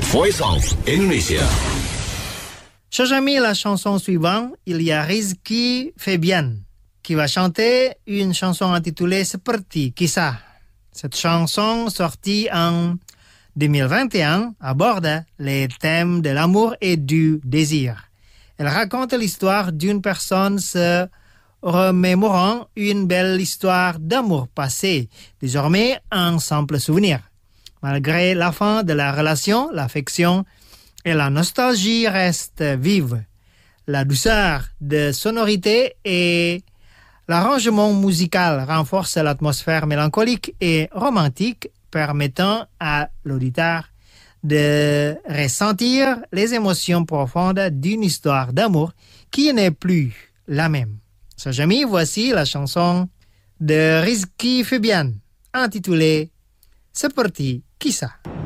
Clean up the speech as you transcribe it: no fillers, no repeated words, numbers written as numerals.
Voice of Indonesia. Chers amis, la chanson suivante, il y a Rizky Febian qui va chanter une chanson intitulée Seperti Kisah. Cette chanson sortie en 2021 aborde les thèmes de l'amour et du désir. Elle raconte l'histoire d'une personne se remémorant une belle histoire d'amour passé, désormais un simple souvenir. Malgré la fin de la relation, l'affection et la nostalgie restent vives. La douceur de sonorité et l'arrangement musical renforcent l'atmosphère mélancolique et romantique, permettant à l'auditeur de ressentir les émotions profondes d'une histoire d'amour qui n'est plus la même. Chers amis, voici la chanson de Rizky Febian intitulée Seperti Kisah.